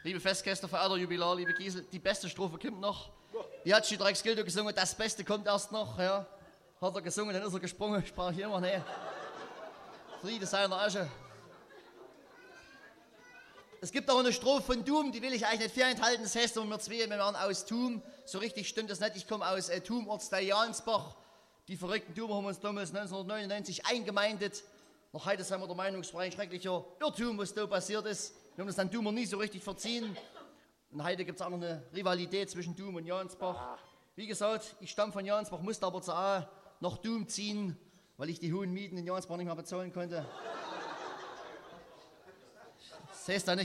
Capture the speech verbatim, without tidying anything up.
Liebe Festgäste, verehrter Jubilar, liebe Giesel, die beste Strophe kommt noch. Die hat Schiedrex Gildo gesungen, das Beste kommt erst noch. Ja. Hat er gesungen, dann ist er gesprungen, sprach hier immer, nee. Friede seiner Asche. Es gibt auch eine Strophe von Doom, die will ich eigentlich nicht vorenthalten. Das heißt, wir zwei, wir waren aus Thum. So richtig stimmt das nicht. Ich komme aus äh, Thum, Ortsteil Jansbach. Die verrückten Thumer haben uns damals neunzehnhundertneunundneunzig eingemeindet. Noch heute sind wir der Meinung, es war ein schrecklicher Irrtum, was da passiert ist. Wir haben das dann Thumer nie so richtig verziehen. Und heute gibt es auch noch eine Rivalität zwischen Thum und Jansbach. Wie gesagt, ich stamme von Jansbach, musste aber zur A nach Thum ziehen, weil ich die hohen Mieten in Jansbach nicht mehr bezahlen konnte. Das heißt dann nicht,